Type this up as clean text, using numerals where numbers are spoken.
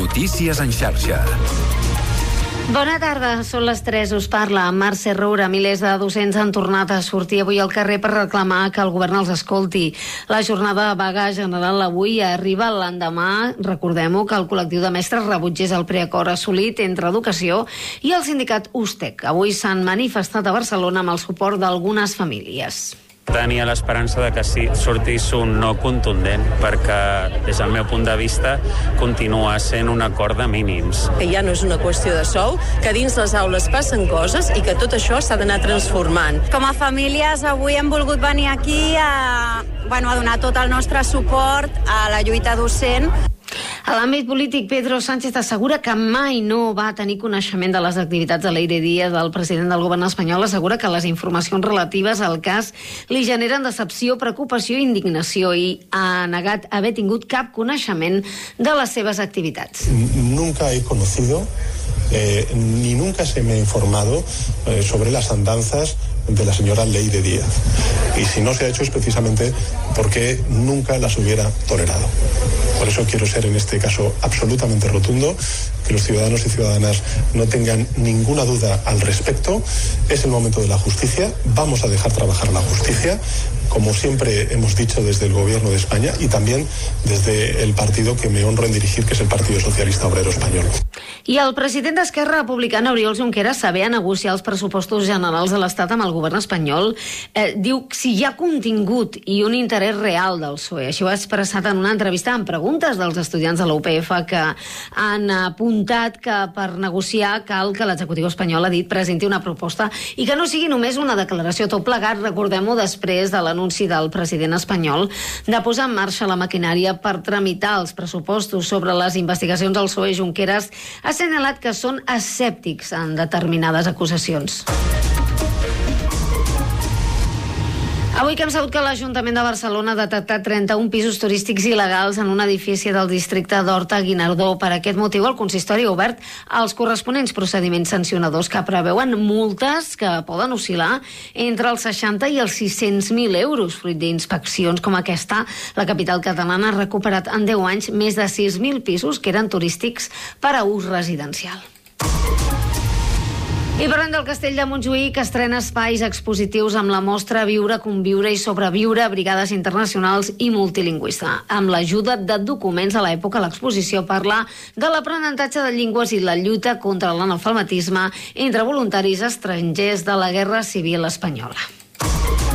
Notícies en xarxa. Bona tarda, són les 3, us parla Mercè Roura. Milers de docents han tornat a sortir avui al carrer per reclamar que el govern els escolti. La jornada de vaga general avui arriba l'endemà, recordem-ho, que el col·lectiu de mestres rebutgés el preacord assolit entre Educació i el sindicat USTEC. Avui s'han manifestat a Barcelona amb el suport d'algunes famílies. Tenia l'esperança de que sortís un no contundent, perquè des del meu punt de vista continua sent un acord de mínims. Que ja no és una qüestió de sou, que dins les aules passen coses i que tot això s'ha d'anar transformant. Com a famílies avui hem volgut venir aquí a donar tot el nostre suport a la lluita docent. A l'àmbit polític, Pedro Sánchez assegura que mai no va tenir coneixement de les activitats de l'Eire Díaz. El president del govern espanyol assegura que les informacions relatives al cas li generen decepció, preocupació i indignació i ha negat haver tingut cap coneixement de les seves activitats. Nunca he conocido ni nunca se me ha informado sobre las andanzas de la señora Leire Díaz. Y si no se ha hecho es precisamente porque nunca las hubiera tolerado. Por eso quiero ser en este caso absolutamente rotundo, que los ciudadanos y ciudadanas no tengan ninguna duda al respecto. Es el momento de la justicia, vamos a dejar trabajar la justicia, como siempre hemos dicho desde el Gobierno de España y también desde el partido que me honro en dirigir, que es el Partido Socialista Obrero Español. I el president d'Esquerra Republicana, Oriol Junqueras, saber a negociar els pressupostos generals de l'Estat amb el govern espanyol, diu que si hi ha contingut i un interès real del PSOE. Això ho ha expressat en una entrevista amb preguntes dels estudiants de la UPF que han apuntat que per negociar cal que l'executiu espanyol, ha dit, presenti una proposta i que no sigui només una declaració. Tot plegat, recordem-ho, després de l'anunci del president espanyol de posar en marxa la maquinària per tramitar els pressupostos. Sobre les investigacions del PSOE, Junqueras ha assenyalat que són escèptics en determinades acusacions. Avui que hem sabut que l'Ajuntament de Barcelona ha detectat 31 pisos turístics il·legals en un edifici del districte d'Horta-Guinardó. Per aquest motiu, el consistori ha obert els corresponents procediments sancionadors que preveuen multes que poden oscil·lar entre els 60 i els 600.000 euros. Fruit d'inspeccions com aquesta, la capital catalana ha recuperat en 10 anys més de 6.000 pisos que eren turístics per a ús residencial. I parlem del Castell de Montjuïc, que estrena espais expositius amb la mostra Viure, Conviure i Sobreviure, Brigades Internacionals i Multilingüista. Amb l'ajuda de documents a l'època, l'exposició parla de l'aprenentatge de llengües i la lluita contra l'analfabetisme entre voluntaris estrangers de la Guerra Civil Espanyola.